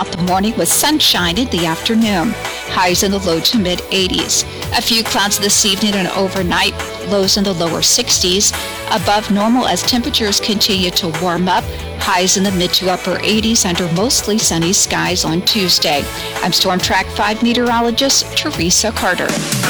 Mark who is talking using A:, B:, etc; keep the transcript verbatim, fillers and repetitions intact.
A: out the morning with sunshine in the afternoon. Highs in the low to mid eighties. A few clouds this evening and overnight. Lows in the lower sixties. Above normal as temperatures continue to warm up. Highs in the mid to upper eighties under mostly sunny skies on Tuesday. I'm Storm Track five meteorologist Teresa Carter.